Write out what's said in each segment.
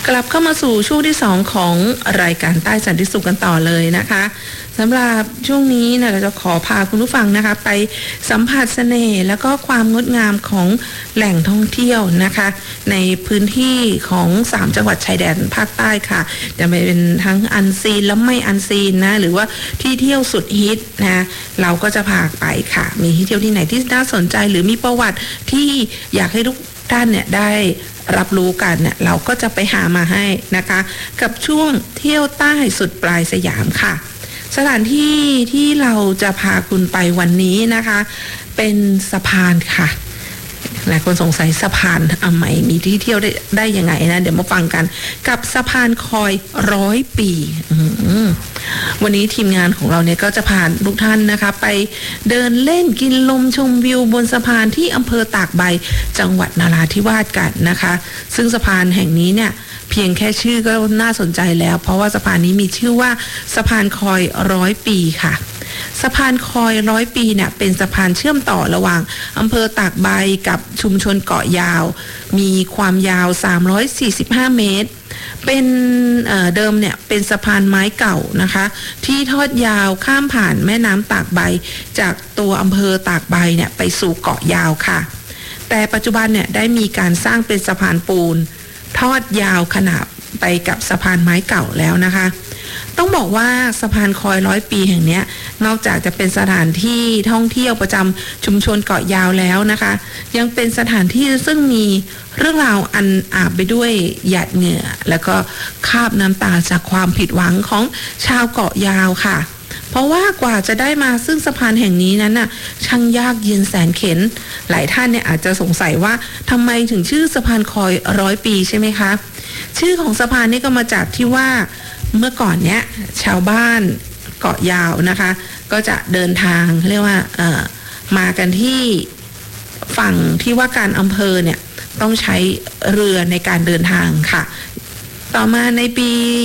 กลับเข้ามาสู่ช่วงที่2ของรายการใต้สันติสุขกันต่อเลยนะคะสำหรับช่วงนี้นะเราจะขอพาคุณผู้ฟังนะคะไปสัมผัสเสน่ห์แล้วก็ความงดงามของแหล่งท่องเที่ยวนะคะในพื้นที่ของ3จังหวัดชายแดนภาคใต้ค่ะจะเป็นทั้งอันซีนและไม่อันซีนนะหรือว่าที่เที่ยวสุดฮิตนะเราก็จะพาไปค่ะมีที่เที่ยวที่ไหนที่น่าสนใจหรือมีประวัติที่อยากให้ทุกท่านเนี่ยได้รับรู้กันเนี่ยเราก็จะไปหามาให้นะคะกับช่วงเที่ยวใต้สุดปลายสยามค่ะสถานที่ที่เราจะพาคุณไปวันนี้นะคะเป็นสะพานค่ะหลายคนสงสัยสะพานใหม่มีที่เที่ยวได้ยังไงนะเดี๋ยวมาฟังกันกับสะพานคอย100 ปีวันนี้ทีมงานของเราเนี่ยก็จะพาทุกท่านนะคะไปเดินเล่นกินลมชมวิวบนสะพานที่อำเภอตากใบจังหวัดนราธิวาสกันนะคะซึ่งสะพานแห่งนี้เนี่ยเพียงแค่ชื่อก็น่าสนใจแล้วเพราะว่าสะพานนี้มีชื่อว่าสะพานคอย100 ปีค่ะสะพานคอย100 ปีเนี่ยเป็นสะพานเชื่อมต่อระหว่างอำเภอตากใบกับชุมชนเกาะยาวมีความยาว345 เมตรเป็นเดิมเนี่ยเป็นสะพานไม้เก่านะคะที่ทอดยาวข้ามผ่านแม่น้ำตากใบจากตัวอำเภอตากใบเนี่ยไปสู่เกาะยาวค่ะแต่ปัจจุบันเนี่ยได้มีการสร้างเป็นสะพานปูนทอดยาวขนาบไปกับสะพานไม้เก่าแล้วนะคะต้องบอกว่าสะพานคอย100 ปีแห่งนี้นอกจากจะเป็นสถานที่ท่องเที่ยวประจำชุมชนเกาะยาวแล้วนะคะยังเป็นสถานที่ซึ่งมีเรื่องราวอันอาบไปด้วยหยาดเหงื่อแล้วก็คราบน้ำตาจากความผิดหวังของชาวเกาะยาวค่ะเพราะว่ากว่าจะได้มาซึ่งสะพานแห่งนี้นั้นน่ะช่างยากเย็นแสนเข็ญหลายท่านเนี่ยอาจจะสงสัยว่าทำไมถึงชื่อสะพานคอย100 ปีใช่ไหมคะชื่อของสะพานนี่ก็มาจากที่ว่าเมื่อก่อนเนี้ยชาวบ้านเกาะยาวนะคะก็จะเดินทางเรียกว่ามากันที่ฝั่งที่ว่าการอำเภอเนี่ยต้องใช้เรือในการเดินทางค่ะต่อมาในปี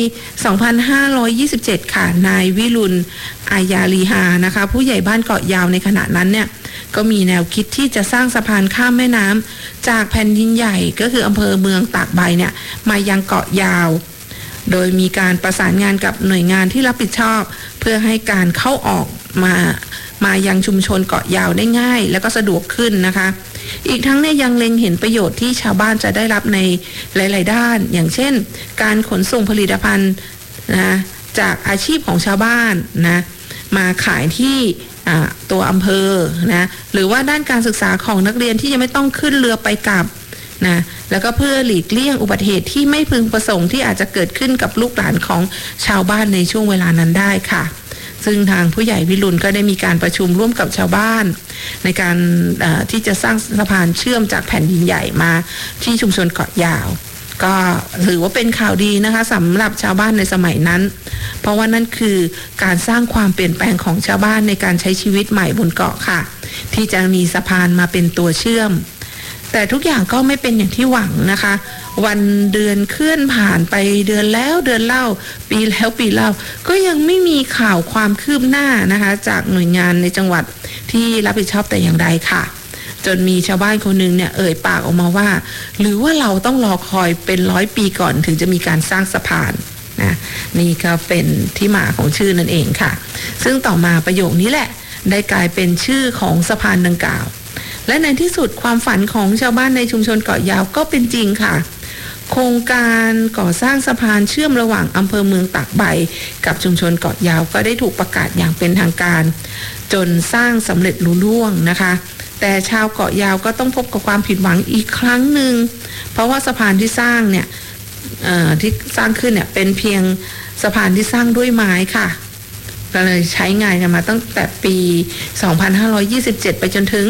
2527 ค่ะนายวิรุณอายาลีหานะคะผู้ใหญ่บ้านเกาะยาวในขณะนั้นเนี่ยก็มีแนวคิดที่จะสร้างสะพานข้ามแม่น้ำจากแผ่นดินใหญ่ก็คืออำเภอเมืองตากใบเนี่ยมายังเกาะยาวโดยมีการประสานงานกับหน่วยงานที่รับผิดชอบเพื่อให้การเข้าออกมายังชุมชนเกาะยาวได้ง่ายและก็สะดวกขึ้นนะคะอีกทั้งเนี่ยยังเล็งเห็นประโยชน์ที่ชาวบ้านจะได้รับในหลายๆด้านอย่างเช่นการขนส่งผลิตภัณฑ์นะจากอาชีพของชาวบ้านนะมาขายที่ตัวอำเภอนะหรือว่าด้านการศึกษาของนักเรียนที่ยังไม่ต้องขึ้นเรือไปกลับนะแล้วก็เพื่อหลีกเลี่ยงอุบัติเหตุที่ไม่พึงประสงค์ที่อาจจะเกิดขึ้นกับลูกหลานของชาวบ้านในช่วงเวลานั้นได้ค่ะซึ่งทางผู้ใหญ่วิรุณก็ได้มีการประชุมร่วมกับชาวบ้านในการที่จะสร้างสะพานเชื่อมจากแผ่นดินใหญ่มาที่ชุมชนเกาะยาวก็ถือว่าเป็นข่าวดีนะคะสำหรับชาวบ้านในสมัยนั้นเพราะว่านั่นคือการสร้างความเปลี่ยนแปลงของชาวบ้านในการใช้ชีวิตใหม่บนเกาะค่ะที่จะมีสะพานมาเป็นตัวเชื่อมแต่ทุกอย่างก็ไม่เป็นอย่างที่หวังนะคะวันเดือนเคลื่อนผ่านไปเดือนแล้วเดือนเล่าปีแล้วปีเล่าก็ยังไม่มีข่าวความคืบหน้านะคะจากหน่วยงานในจังหวัดที่รับผิดชอบแต่อย่างใดค่ะจนมีชาวบ้านคนหนึ่งเนี่ยเอ่ยปากออกมาว่าหรือว่าเราต้องรอคอยเป็น100 ปีก่อนถึงจะมีการสร้างสะพานนะนี่ก็เป็นที่มาของชื่อนั่นเองค่ะซึ่งต่อมาประโยคนี้แหละได้กลายเป็นชื่อของสะพานดังกล่าวและในที่สุดความฝันของชาวบ้านในชุมชนเกาะยาวก็เป็นจริงค่ะโครงการก่อสร้างสะพานเชื่อมระหว่างอำเภอเมืองตากใบกับชุมชนเกาะยาวก็ได้ถูกประกาศอย่างเป็นทางการจนสร้างสำเร็จลุล่วงนะคะแต่ชาวเกาะยาวก็ต้องพบกับความผิดหวังอีกครั้งหนึ่งเพราะว่าสะพานที่สร้างเนี่ยที่สร้างขึ้นเนี่ยเป็นเพียงสะพานที่สร้างด้วยไม้ค่ะก็เลยใช้งานกันมาตั้งแต่ปี 2527 ไปจนถึง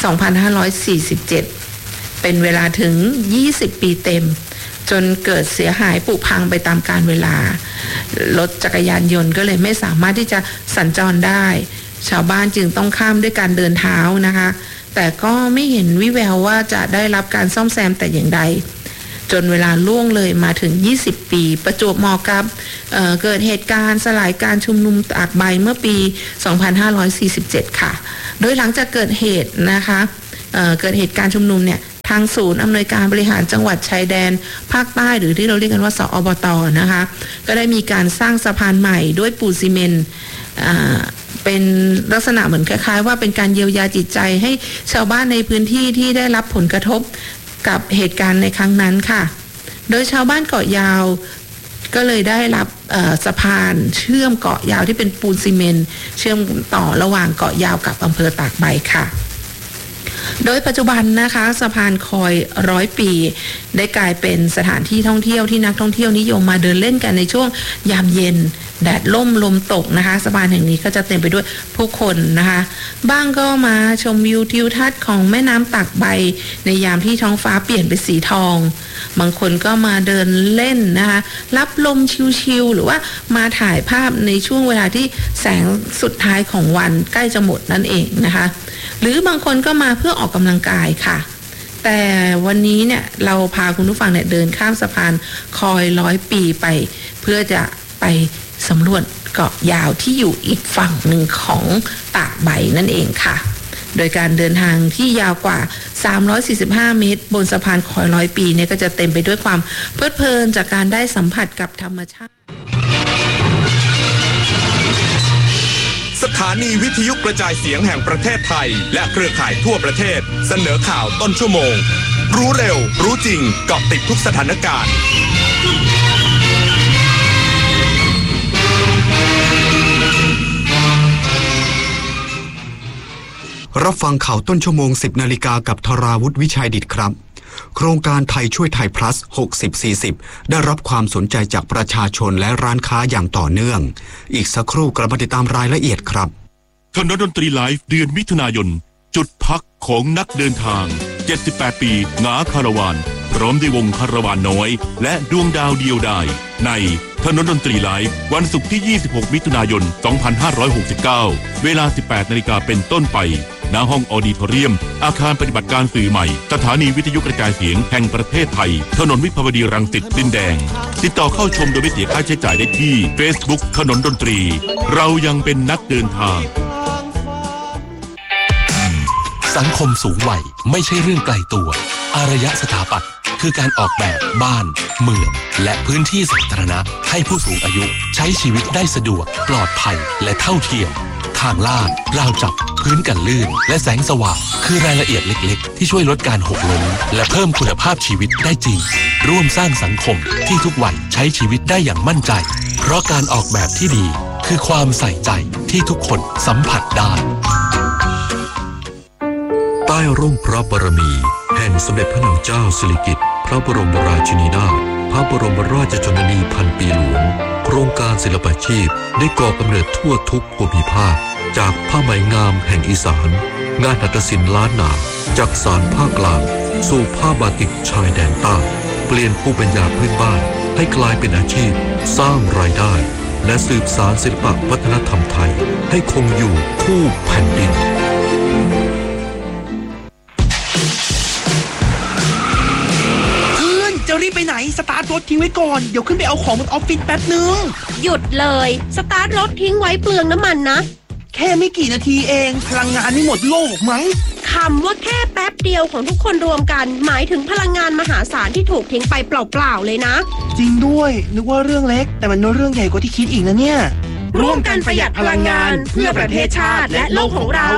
2547 เป็นเวลาถึง 20 ปีเต็มจนเกิดเสียหายผุพังไปตามกาลเวลารถจักรยานยนต์ก็เลยไม่สามารถที่จะสัญจรได้ชาวบ้านจึงต้องข้ามด้วยการเดินเท้านะคะแต่ก็ไม่เห็นวิแววว่าจะได้รับการซ่อมแซมแต่อย่างใดจนเวลาล่วงเลยมาถึง20 ปีประจวบเหมาะกับเกิดเหตุการณ์สลายการชุมนุมตากใบเมื่อปี 2547 ค่ะโดยหลังจากเกิดเหตุนะคะเกิดเหตุการณ์ชุมนุมเนี่ยทางศูนย์อำนวยการบริหารจังหวัดชายแดนภาคใต้หรือที่เราเรียกกันว่าสอบต.นะคะก็ได้มีการสร้างสะพานใหม่ด้วยปูนซีเมนต์เป็นลักษณะเหมือนคล้ายๆว่าเป็นการเยียวยาจิตใจให้ชาวบ้านในพื้นที่ที่ได้รับผลกระทบกับเหตุการณ์ในครั้งนั้นค่ะโดยชาวบ้านเกาะยาวก็เลยได้รับสะพานเชื่อมเกาะยาวที่เป็นปูนซีเมนต์เชื่อมต่อระหว่างเกาะยาวกับอำเภอตากใบค่ะโดยปัจจุบันนะคะสะพานคอย100 ปีได้กลายเป็นสถานที่ท่องเที่ยวที่นักท่องเที่ยวนิยมมาเดินเล่นกันในช่วงยามเย็นแดดล่มลมตกนะคะสะพานแห่งนี้ก็จะเต็มไปด้วยผู้คนนะคะบ้างก็มาชมวิวทิวทัศน์ของแม่น้ำตากใบในยามที่ท้องฟ้าเปลี่ยนเป็นสีทองบางคนก็มาเดินเล่นนะคะรับลมชิลๆหรือว่ามาถ่ายภาพในช่วงเวลาที่แสงสุดท้ายของวันใกล้จะหมดนั่นเองนะคะหรือบางคนก็มาเพื่อออกกำลังกายค่ะแต่วันนี้เนี่ยเราพาคุณผู้ฟังเนี่ยเดินข้ามสะพานคอย100 ปีไปเพื่อจะไปสำรวจเกาะยาวที่อยู่อีกฝั่งหนึ่งของตากใบนั่นเองค่ะโดยการเดินทางที่ยาวกว่า345 เมตรบนสะพานคอย100 ปีเนี่ยก็จะเต็มไปด้วยความเพลิดเพลินจากการได้สัมผัสกับธรรมชาติสถานีวิทยุกระจายเสียงแห่งประเทศไทยและเครือข่ายทั่วประเทศเสนอข่าวต้นชั่วโมงรู้เร็วรู้จริงเกาะติดทุกสถานการณ์รับฟังข่าวต้นชั่วโมง 10 นาฬิกากับธราวุฒิวิชัยดิษฐ์ครับโครงการไทยช่วยไทย plus 60-40 ได้รับความสนใจจากประชาชนและร้านค้าอย่างต่อเนื่องอีกสักครู่กลับมาติดตามรายละเอียดครับคณะดนตรีไลฟ์เดือนมิถุนายนจุดพักของนักเดินทาง78 ปีหงาคาราวานพร้อมด้วยวงคาราวานน้อยและดวงดาวเดียวดายในถนนดนตรีไลฟ์วันศุกร์ที่ 26 มิถุนายน 2569 เวลา 18 นาฬิกาเป็นต้นไปณห้องออดิทอเรียมอาคารปฏิบัติการสื่อใหม่สถานีวิทยุกระจายเสียงแห่งประเทศไทยถนนวิภาวดีรังสิตดินแดงติดต่อเข้าชมโดยไม่เสียค่าใช้จ่ายได้ที่ Facebook ถนนดนตรีเรายังเป็นนักเดินทางสังคมสูงวัยไม่ใช่เรื่องไกลตัวอารยสถาปัตย์คือการออกแบบบ้านเมืองและพื้นที่สาธารณะให้ผู้สูงอายุใช้ชีวิตได้สะดวกปลอดภัยและเท่าเทียมทางลาดราวจับพื้นกันลื่นและแสงสว่างคือรายละเอียดเล็กๆที่ช่วยลดการหกล้มและเพิ่มคุณภาพชีวิตได้จริงร่วมสร้างสังคมที่ทุกวัยใช้ชีวิตได้อย่างมั่นใจเพราะการออกแบบที่ดีคือความใส่ใจที่ทุกคนสัมผัสได้ใต้ร่มพระบารมีแห่งสมเด็จพระนางเจ้าสิริกิติ์พระบรมราชินีนาถพระบรมราชชนนีพันปีหลวงโครงการศิลปาชีพได้ก่อกำเนิดทั่วทุกภูมิภาคจากผ้าไหมงามแห่งอีสานงานหัตถศิลป์ล้านนาจากสานภาคกลางสู่ผ้าบาติกชายแดนใต้เปลี่ยนภูมิปัญญาพื้นบ้านให้กลายเป็นอาชีพสร้างรายได้และสืบสานศิลปวัฒนธรรมไทยให้คงอยู่คู่แผ่นดินจะรีบไปไหนสตาร์ทรถทิ้งไว้ก่อนเดี๋ยวขึ้นไปเอาของบนออฟฟิศแป๊บนึงหยุดเลยสตาร์ทรถทิ้งไว้เปลืองน้ำมันนะแค่ไม่กี่นาทีเองพลังงานไม่หมดโลกมั้งคำว่าแค่แป๊บเดียวของทุกคนรวมกันหมายถึงพลังงานมหาศาลที่ถูกทิ้งไปเปล่าๆเลยนะจริงด้วยนึกว่าเรื่องเล็กแต่มันเรื่องใหญ่กว่าที่คิดอีกนะเนี่ยร่วมกันประหยัดพลังงานเพื่อประเทศชาติและโลกของเรา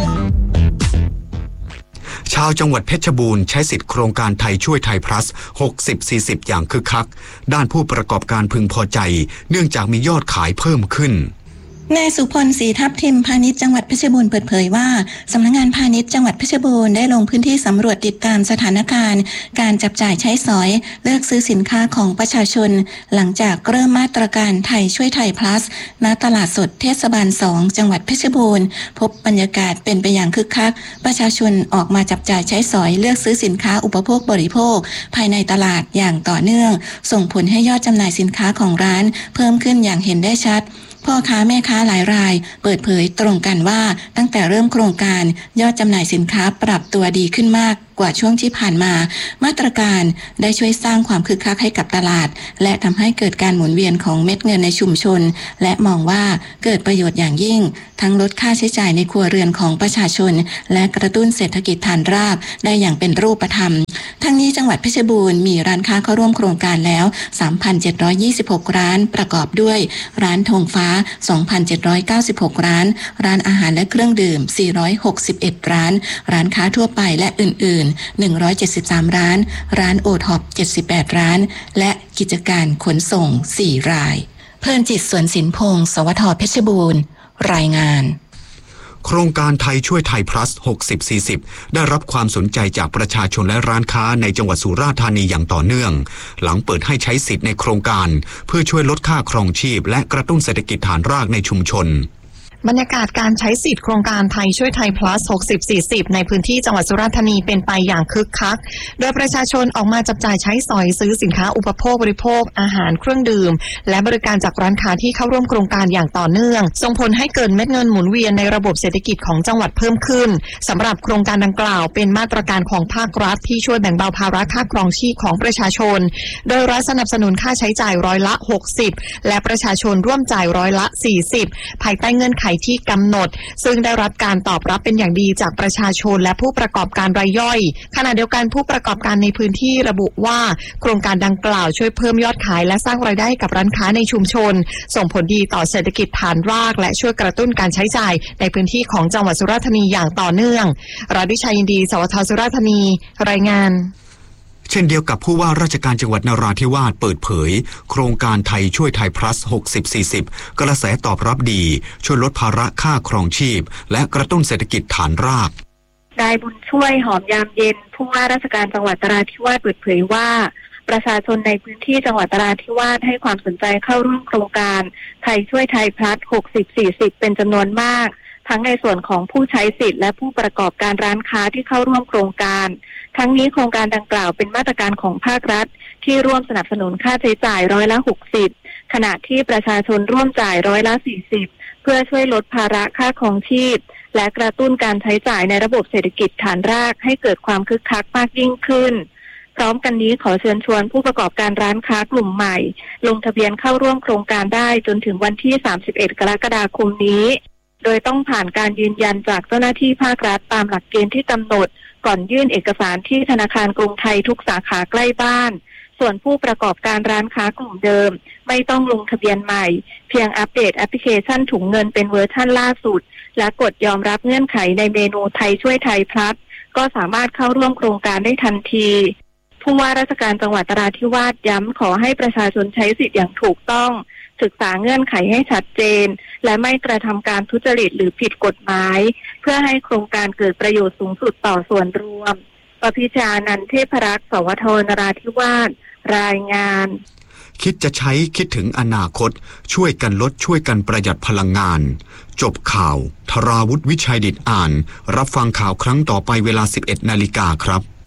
ชาวจังหวัดเพชรบูรณ์ใช้สิทธิโครงการไทยช่วยไทย plus 60-40 อย่างคึกคักด้านผู้ประกอบการพึงพอใจเนื่องจากมียอดขายเพิ่มขึ้นนายสุพลศรีทับทิมพาณิชย์จังหวัดเพชรบูรณ์เปิดเผยว่าสำนักงานพาณิชย์จังหวัดเพชรบูรณ์ได้ลงพื้นที่สำรวจติดตามสถานการณ์การจับจ่ายใช้สอยเลือกซื้อสินค้าของประชาชนหลังจากเริ่มมาตรการไทยช่วยไทย plus ณตลาดสดเทศบาล2จังหวัดเพชรบูรณ์พบบรรยากาศเป็นไปอย่างคึกคักประชาชนออกมาจับจ่ายใช้สอยเลือกซื้อสินค้าอุปโภคบริโภคภายในตลาดอย่างต่อเนื่องส่งผลให้ยอดจำหน่ายสินค้าของร้านเพิ่มขึ้นอย่างเห็นได้ชัดพ่อค้าแม่ค้าหลายรายเปิดเผยตรงกันว่าตั้งแต่เริ่มโครงการยอดจำหน่ายสินค้าปรับตัวดีขึ้นมากกว่าช่วงที่ผ่านมามาตรการได้ช่วยสร้างความคึกคักให้กับตลาดและทำให้เกิดการหมุนเวียนของเม็ดเงินในชุมชนและมองว่าเกิดประโยชน์อย่างยิ่งทั้งลดค่าใช้จ่ายในครัวเรือนของประชาชนและกระตุ้นเศรษฐกิจฐานรากได้อย่างเป็นรูปธรรมทั้งนี้จังหวัดเพชรบูรณ์มีร้านค้าเข้าร่วมโครงการแล้ว 3,726 ร้านประกอบด้วยร้านธงฟ้า 2,796 ร้านร้านอาหารและเครื่องดื่ม461ร้านร้านค้าทั่วไปและอื่นๆ173ร้านร้านโอท็อป78ร้านและกิจการขนส่ง4รายเพลินจิตสวนสินพงศ์สวทเพชรบูรณ์รายงานโครงการไทยช่วยไทย plus 60-40 ได้รับความสนใจจากประชาชนและร้านค้าในจังหวัดสุราษฎร์ธานีอย่างต่อเนื่องหลังเปิดให้ใช้สิทธิ์ในโครงการเพื่อช่วยลดค่าครองชีพและกระตุ้นเศรษฐกิจฐานรากในชุมชนบรรยากาศการใช้สิทธิ์โครงการไทยช่วยไทย plus 60-40 ในพื้นที่จังหวัดสุราษฎร์ธานีเป็นไปอย่างคึกคักโดยประชาชนออกมาจับจ่ายใช้สอยซื้อสินค้าอุปโภคบริโภคอาหารเครื่องดื่มและบริการจากร้านค้าที่เข้าร่วมโครงการอย่างต่อเนื่องส่งผลให้เกิดเม็ดเงินหมุนเวียนในระบบเศรษฐกิจของจังหวัดเพิ่มขึ้นสำหรับโครงการดังกล่าวเป็นมาตรการของภาครัฐที่ช่วยแบ่งเบาภาระค่าครองชีพของประชาชนโดยรัฐสนับสนุนค่าใช้จ่ายร้อยละ60และประชาชนร่วมจ่ายร้อยละ40ภายใต้เงื่อนไขที่กำหนดซึ่งได้รับการตอบรับเป็นอย่างดีจากประชาชนและผู้ประกอบการรายย่อยขณะเดียวกันผู้ประกอบการในพื้นที่ระบุว่าโครงการดังกล่าวช่วยเพิ่มยอดขายและสร้างรายได้กับร้านค้าในชุมชนส่งผลดีต่อเศรษฐกิจฐานรากและช่วยกระตุ้นการใช้จ่ายในพื้นที่ของจังหวัดสุราษฎร์ธานีอย่างต่อเนื่องราดิชัยยินดีสวทสุราษฎร์ธานีรายงานเช่นเดียวกับผู้ว่าราชการจังหวัดนราธิวาสเปิดเผยโครงการไทยช่วยไทย plus 60-40 กระแสตอบรับดีช่วยลดภาระค่าครองชีพและกระตุ้นเศรษฐกิจฐานรากนายบุญช่วยหอมยามเย็นผู้ว่าราชการจังหวัดนราธิวาสเปิดเผยว่าประชาชนในพื้นที่จังหวัดนราธิวาสให้ความสนใจเข้าร่วมโครงการไทยช่วยไทย plus 60-40 เป็นจำนวนมากทั้งในส่วนของผู้ใช้สิทธิ์และผู้ประกอบการร้านค้าที่เข้าร่วมโครงการทั้งนี้โครงการดังกล่าวเป็นมาตรการของภาครัฐที่ร่วมสนับสนุนค่าใช้จ่ายร้อยละ60ขณะที่ประชาชนร่วมจ่ายร้อยละ40เพื่อช่วยลดภาระค่าครองชีพและกระตุ้นการใช้จ่ายในระบบเศรษฐกิจฐานรากให้เกิดความคึกคักมากยิ่งขึ้นพร้อมกันนี้ขอเชิญชวนผู้ประกอบการร้านค้ากลุ่มใหม่ลงทะเบียนเข้าร่วมโครงการได้จนถึงวันที่31กรกฎาคมนี้โดยต้องผ่านการยืนยันจากเจ้าหน้าที่ภาครัฐตามหลักเกณฑ์ที่กำหนดก่อนยื่นเอกสารที่ธนาคารกรุงไทยทุกสาขาใกล้บ้านส่วนผู้ประกอบการร้านค้ากลุ่มเดิมไม่ต้องลงทะเบียนใหม่เพียงอัปเดตแอปพลิเคชันถุงเงินเป็นเวอร์ชั่นล่าสุดและกดยอมรับเงื่อนไขในเมนูไทยช่วยไทย plus ก็สามารถเข้าร่วมโครงการได้ทันทีผู้ว่าราชการจังหวัดนราธิวาสย้ำขอให้ประชาชนใช้สิทธิ์อย่างถูกต้องศึกษาเงื่อนไขให้ชัดเจนและไม่กระทำการทุจริตหรือผิดกฎหมายเพื่อให้โครงการเกิดประโยชน์สูงสุดต่อส่วนรวมปพิชานันท์เทพรักษ์สวทนราธิวาสรายงานคิดจะใช้คิดถึงอนาคตช่วยกันลดช่วยกันประหยัดพลังงานจบข่าวธราวุฒิวิชัยดิษฐ์อ่านรับฟังข่าวครั้งต่อไปเวลา 11 นาฬิกาครับ